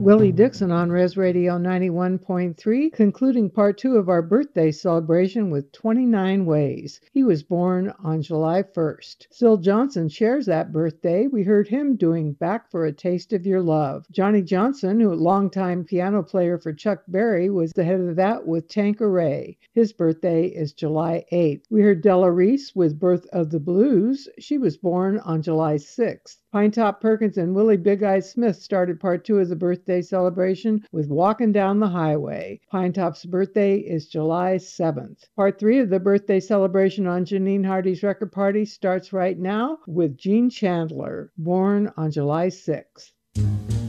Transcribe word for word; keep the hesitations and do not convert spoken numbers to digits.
Willie Dixon on Res Radio ninety-one point three, concluding part two of our birthday celebration with twenty-nine Ways. He was born on July first. Syl Johnson shares that birthday. We heard him doing Back for a Taste of Your Love. Johnny Johnson, who a longtime piano player for Chuck Berry, was the head of that with Tanqueray. His birthday is July eighth. We heard Della Reese with Birth of the Blues. She was born on July sixth. Pinetop Perkins and Willie Big Eyes Smith started part two of the birthday celebration with Walking Down the Highway. Pinetop's birthday is July seventh. Part three of the birthday celebration on Janine Hardy's record party starts right now with Gene Chandler, born on July sixth.